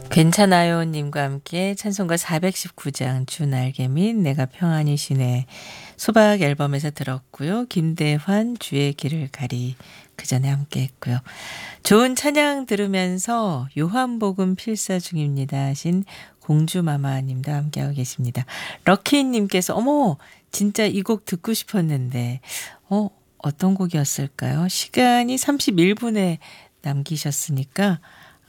괜찮아요 님과 함께 찬송가 419장 주 날개 및 내가 평안히 쉬네 소박 앨범에서 들었고요. 김대환 주의 길을 가리 그전에 함께 했고요. 좋은 찬양 들으면서 요한복음 필사 중입니다 하신 공주마마 님도 함께하고 계십니다. 럭키 님께서 어머 진짜 이 곡 듣고 싶었는데 어떤 곡이었을까요? 시간이 31분에 남기셨으니까